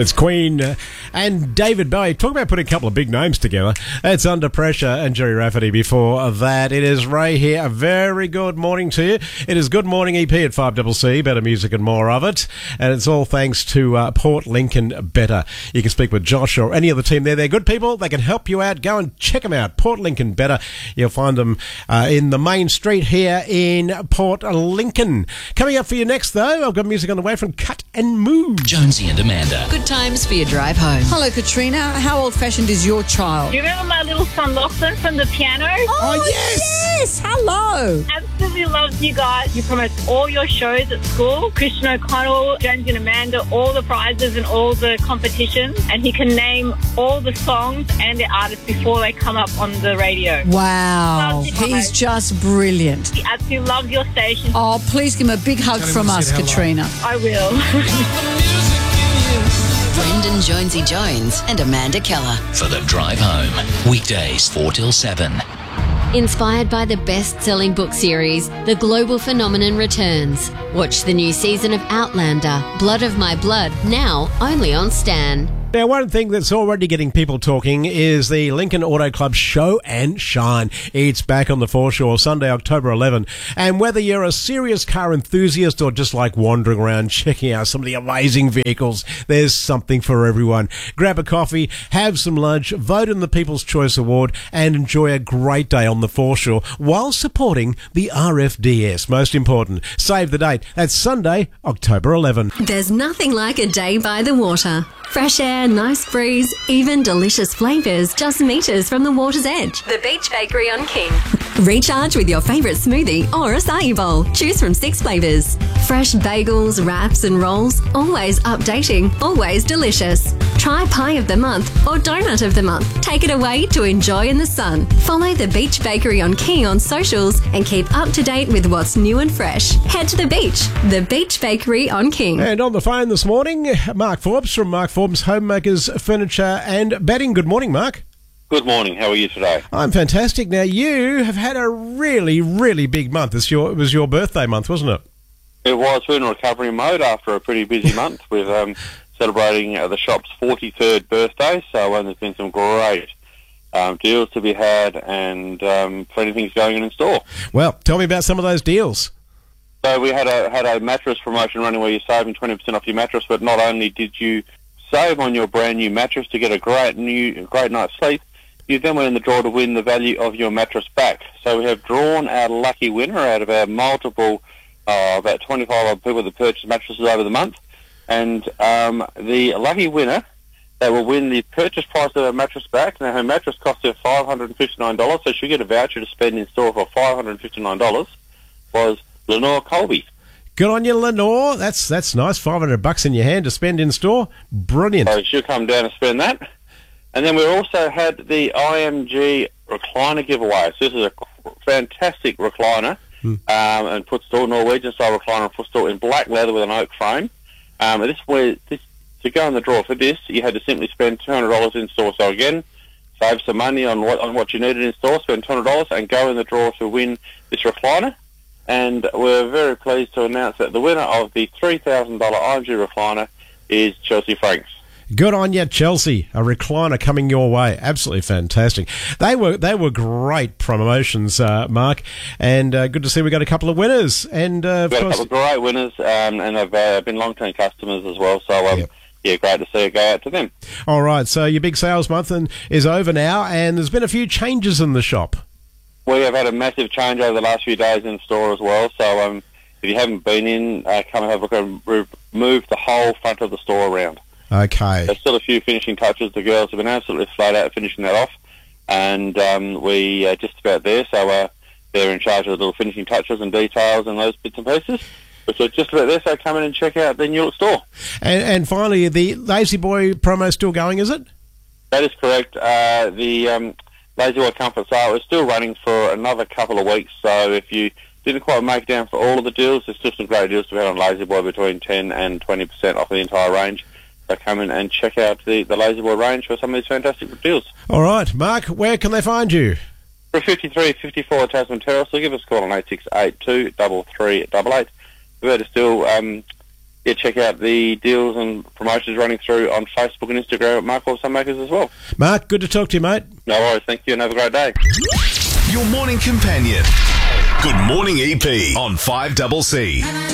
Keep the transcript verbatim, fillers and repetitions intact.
It's Queen and David Bowie. Talk about putting a couple of big names together. It's Under Pressure and Jerry Rafferty before that. It is Ray here. A very good morning to you. It is Good Morning E P at five C C. Better music and more of it. And it's all thanks to uh, Port Lincoln Better. You can speak with Josh or any of the team there. They're good people. They can help you out. Go and check them out. Port Lincoln Better. You'll find them uh, in the main street here in Port Lincoln. Coming up for you next, though, I've got music on the way from Cut and Move. Jonesy and Amanda. Good times for your drive home. Hello, Katrina. How old-fashioned is your child? Do you remember my little son Lachlan from the piano? Oh, Oh, yes. yes. Hello. Absolutely loves you guys. You promote all your shows at school. Christian O'Connell, Jonesy and Amanda, all the prizes and all the competitions. And he can name all the songs and the artists before they come up on the radio. Wow. Loves you He's guys. just brilliant. He absolutely loves your station. Oh, please give him a big hug Tell him from we us, said hello. Katrina. I will. Brendan Jonesy Jones and Amanda Keller. For the drive home. Weekdays four till seven. Inspired by the best-selling book series, The Global Phenomenon returns. Watch the new season of Outlander, Blood of My Blood, now only on Stan. Now, one thing that's already getting people talking is the Lincoln Auto Club Show and Shine. It's back on the foreshore Sunday, October eleventh. And whether you're a serious car enthusiast or just like wandering around checking out some of the amazing vehicles, there's something for everyone. Grab a coffee, have some lunch, vote in the People's Choice Award, and enjoy a great day on the foreshore while supporting the R F D S. Most important, save the date. That's Sunday, October eleventh. There's nothing like a day by the water. Fresh air, nice breeze, even delicious flavours just metres from the water's edge. The Beach Bakery on King. Recharge with your favourite smoothie or acai bowl. Choose from six flavours. Fresh bagels, wraps and rolls. Always updating, always delicious. Try Pie of the Month or Donut of the Month. Take it away to enjoy in the sun. Follow the Beach Bakery on King on socials and keep up to date with what's new and fresh. Head to the beach. The Beach Bakery on King. And on the phone this morning, Mark Forbes from Mark Forbes Homemakers Furniture and Bedding. Good morning, Mark. Good morning. How are you today? I'm fantastic. Now, you have had a really, really big month. It's your, it was your birthday month, wasn't it? It was. We're in recovery mode after a pretty busy month with um, celebrating uh, the shop's forty-third birthday. So um, there's been some great um, deals to be had and um, plenty of things going on in store. Well, tell me about some of those deals. So we had a had a mattress promotion running where you're saving twenty percent off your mattress, but not only did you save on your brand new mattress to get a great new great night's sleep, you then went in the draw to win the value of your mattress back. So we have drawn our lucky winner out of our multiple, uh, about twenty-five people that purchased mattresses over the month. And um, the lucky winner, they will win the purchase price of her mattress back. Now, her mattress cost her five hundred fifty-nine dollars, so she'll get a voucher to spend in store for five hundred fifty-nine dollars, was Lenore Colby. Good on you, Lenore. That's that's nice. five hundred bucks in your hand to spend in store. Brilliant. So she'll come down and spend that. And then we also had the I M G recliner giveaway. So this is a fantastic recliner, Hmm. um, and footstool, Norwegian-style recliner and footstool in black leather with an oak frame. Um, and this where this to go in the draw for this, you had to simply spend two hundred dollars in store. So again, save some money on what on what you needed in store, spend two hundred dollars, and go in the draw to win this recliner. And we're very pleased to announce that the winner of the three thousand dollars I M G recliner is Chelsea Franks. Good on you, Chelsea. A recliner coming your way. Absolutely fantastic. They were they were great promotions, uh, Mark, and uh, good to see we got a couple of winners. And uh, of We've got a course, couple of great winners, um, and they've uh, been long-term customers as well. So um, Yep. yeah, great to see it go out to them. all right. So your big sales month and is over now, and there's been a few changes in the shop. We have had a massive change over the last few days in store as well. So um, if you haven't been in, uh, come and have a look and re- move the whole front of the store around. Okay. There's still a few finishing touches. The girls have been absolutely flat out finishing that off, and um, we are just about there. So uh, they're in charge of the little finishing touches and details and those bits and pieces. But we're just about there, so come in and check out the new store. And, and finally, the Lazy Boy promo still going, is it? That is correct. Uh, the um, Lazy Boy Comfort Sale is still running for another couple of weeks. So if you didn't quite make it down for all of the deals, there's still some great deals to be had on Lazy Boy between ten and twenty percent off the entire range. So come in and check out the, the Lazy Boy range for some of these fantastic deals. All right, Mark, where can they find you? For fifty-three fifty-four Tasman Terrace, so give us a call on eight six eight two, three three eight eight. We're to still um, yeah, check out the deals and promotions running through on Facebook and Instagram at Mark Hall Sunmakers as well. Mark, good to talk to you, mate. No worries, thank you, and have a great day. Your morning companion. Good morning, E P on five C C.